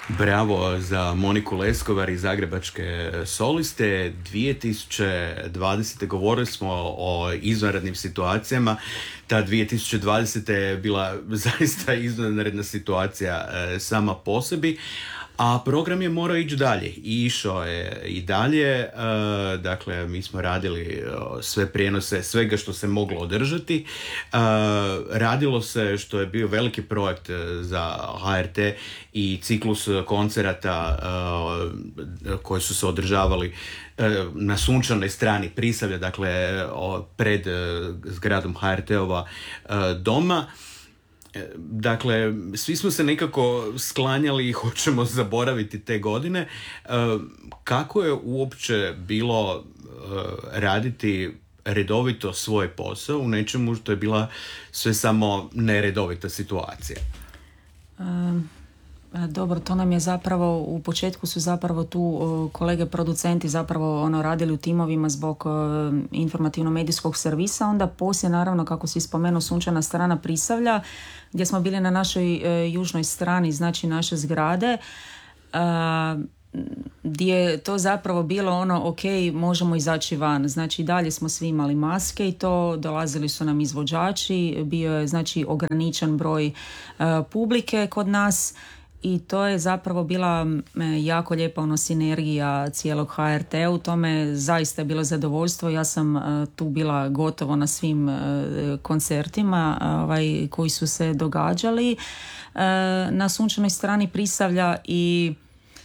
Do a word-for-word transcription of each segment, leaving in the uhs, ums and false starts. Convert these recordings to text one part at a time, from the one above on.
Bravo za Moniku Leskovar i Zagrebačke soliste. dvije tisuće dvadesete govorili smo o izvanrednim situacijama. Ta dvije tisuće dvadeseta je bila zaista izvanredna situacija e, sama po sebi, a program je morao ići dalje i išao je i dalje. E, dakle, mi smo radili sve prijenose svega što se moglo održati. E, radilo se, što je bio veliki projekt za H R T, i ciklus koncerata e, koji su se održavali e, na sunčanoj strani Prisavlja, dakle o, pred e, zgradom H R T-ova e, doma. Dakle, svi smo se nekako sklanjali i hoćemo zaboraviti te godine. Kako je uopće bilo raditi redovito svoj posao u nečemu što je bila sve samo neredovita situacija? Um. Dobro, to nam je zapravo, u početku su zapravo tu uh, kolege producenti zapravo ono radili u timovima zbog uh, informativno-medijskog servisa, onda poslije naravno, kako si spomenuo, sunčana strana Prisavlja, gdje smo bili na našoj uh, južnoj strani, znači naše zgrade, uh, gdje je to zapravo bilo ono, ok, možemo izaći van, znači dalje smo svi imali maske i to, dolazili su nam izvođači, bio je znači ograničen broj uh, publike kod nas. I to je zapravo bila jako lijepa ono sinergija cijelog H R T. U tome zaista je bilo zadovoljstvo. Ja sam uh, tu bila gotovo na svim uh, koncertima uh, ovaj, koji su se događali uh, na sunčanoj strani Prisavlja i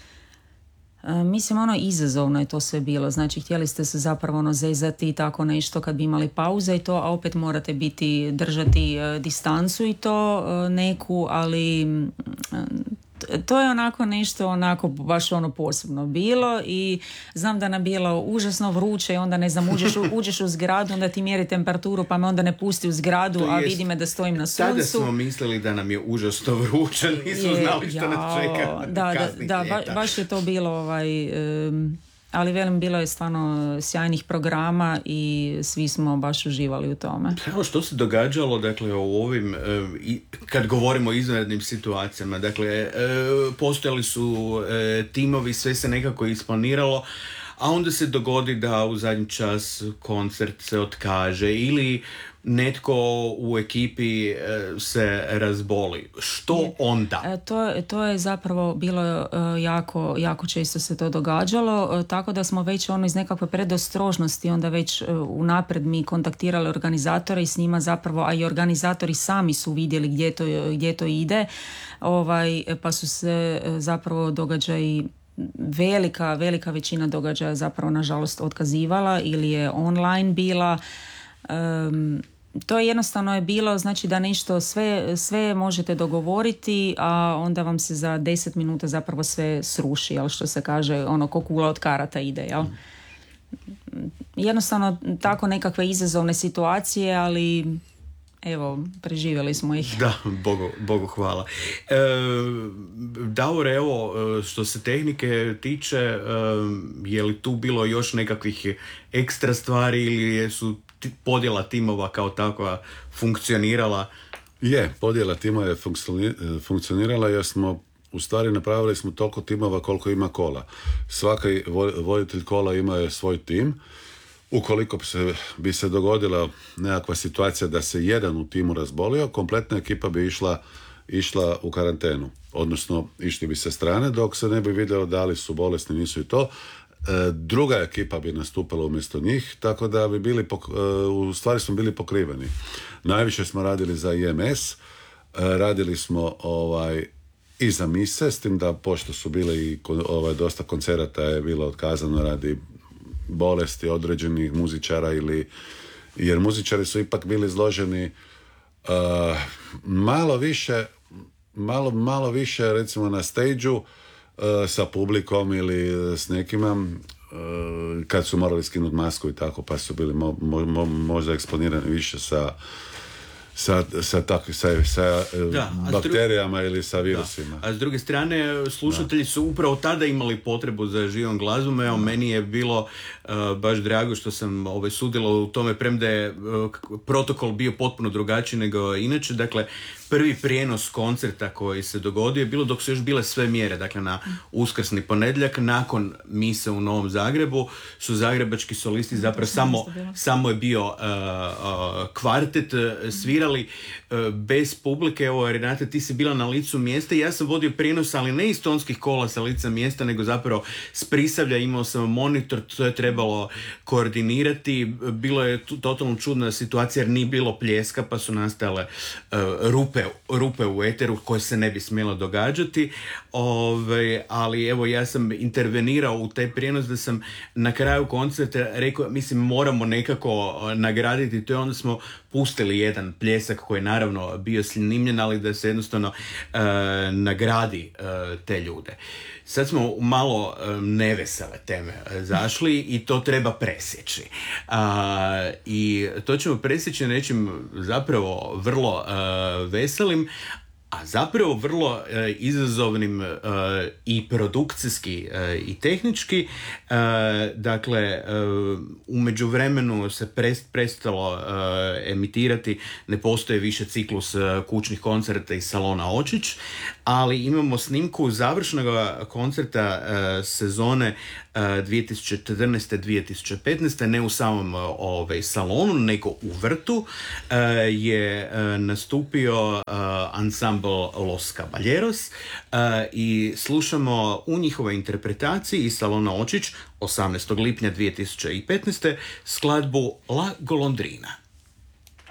uh, mislim ono izazovno je to sve bilo. Znači htjeli ste se zapravo ono zezati i tako nešto kad bi imali pauze i to, a opet morate biti, držati uh, distancu i to uh, neku, ali uh, to je onako nešto onako baš ono posebno bilo i znam da nam bilo užasno vruće i onda ne znam uđeš u, uđeš u zgradu, onda ti mjeri temperaturu pa me onda ne pusti u zgradu, a vidi me da stojim na suncu. Tada smo mislili da nam je užasno vruće, nismo je, znali što ja, nas čeka. Da, da, da ba, baš je to bilo ovaj... Um, ali velim, bilo je stvarno sjajnih programa i svi smo baš uživali u tome. Evo što se događalo, dakle, u ovim, kad govorimo o izvanrednim situacijama, dakle, postojali su timovi, sve se nekako isplaniralo, a onda se dogodi da u zadnji čas koncert se otkaže ili netko u ekipi se razboli. Što je, onda? To, to je zapravo bilo jako, jako često se to događalo, tako da smo već ono iz nekakve predostrožnosti onda već unaprijed mi kontaktirali organizatore i s njima zapravo, a i organizatori sami su vidjeli gdje to, gdje to ide, ovaj, pa su se zapravo događaji velika, velika većina događaja zapravo nažalost otkazivala ili je online bila. Um, to je jednostavno je bilo, znači da nešto sve, sve možete dogovoriti, a onda vam se za deset minuta zapravo sve sruši, jel, što se kaže, ono ko kula od karata ide, jel? Jednostavno tako nekakve izazovne situacije, ali evo, preživjeli smo ih. Da, Bogu, Bogu hvala. E, Davor, evo, što se tehnike tiče, e, je li tu bilo još nekakvih ekstra stvari ili su t- podjela timova kao takva funkcionirala? Je, podjela timova je funkcionirala jer smo u stvari napravili smo toliko timova koliko ima kola. Svaki voditelj kola ima svoj tim. Ukoliko se, bi se dogodila nekakva situacija da se jedan u timu razbolio, kompletna ekipa bi išla, išla u karantenu. Odnosno, išli bi sa strane dok se ne bi vidjelo da li su bolesni, nisu i to. E, druga ekipa bi nastupala umjesto njih, tako da bi bili, pok- e, u stvari smo bili pokriveni. Najviše smo radili za I M S, e, radili smo ovaj, i za mise, s tim da pošto su bile i ovaj, dosta koncerata je bilo otkazano radi bolesti određenih muzičara ili jer muzičari su ipak bili izloženi uh, malo više malo, malo više recimo na stage-u uh, sa publikom ili s nekima uh, kad su morali skinuti masku i tako pa su bili mo, mo, možda eksponirani više sa sa, sa, tak, sa, sa da, bakterijama dru... ili sa virusima. Da. A s druge strane, slušatelji da. su upravo tada imali potrebu za živom glazbom. Evo, meni je bilo uh, baš drago što sam ovaj, sudjelovao u tome, premda je uh, protokol bio potpuno drugačiji nego inače. Dakle, prvi prijenos koncerta koji se dogodio je bilo dok su još bile sve mjere, dakle na uskrsni ponedjeljak nakon mise u Novom Zagrebu su zagrebački solisti zapravo samo, samo je bio uh, uh, kvartet, uh, svirali uh, bez publike. Evo Renate, ti si bila na licu mjesta i ja sam vodio prijenos, ali ne iz tonskih kola sa lica mjesta, nego zapravo s Prisavlja, imao sam monitor, to je trebalo koordinirati, bilo je tu, totalno čudna situacija jer nije bilo pljeska pa su nastajale uh, rupe, rupe u eteru koje se ne bi smjelo događati. Ove, ali evo ja sam intervenirao u taj prijenos da sam na kraju koncerta rekao, mislim moramo nekako nagraditi to, i onda smo pustili jedan pljesak koji je naravno bio snimljen, ali da se jednostavno uh, nagradi uh, te ljude. Sad smo u malo uh, nevesele teme uh, zašli i to treba presjeći. Uh, I to ćemo presjeći nečim zapravo vrlo uh, veselim, a zapravo vrlo e, izazovnim e, i produkcijski e, i tehnički. E, dakle, e, u međuvremenu se prest, prestalo e, emitirati, ne postoje više ciklus e, kućnih koncerta iz salona Očić, ali imamo snimku završnog koncerta e, sezone e, dvije tisuće četrnaeste dvije tisuće petnaeste, ne u samom ovaj, salonu, nego u vrtu e, je e, nastupio e, ansambl Los Caballeros uh, i slušamo u njihovoj interpretaciji iz salona Očić osamnaestog lipnja dvije tisuće petnaeste skladbu La Golondrina.